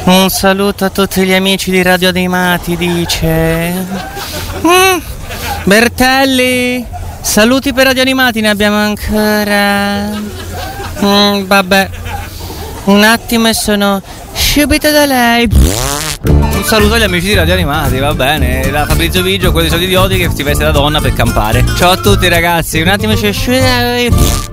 Un saluto a tutti gli amici di Radio Animati, dice. Bertelli, saluti per Radio Animati, ne abbiamo ancora. Vabbè, un attimo e sono subito da lei. Un saluto agli amici di Radio Animati, va bene. Da Fabrizio Vigio, quelli sono idioti che si veste da donna per campare. Ciao a tutti ragazzi, un attimo c'è.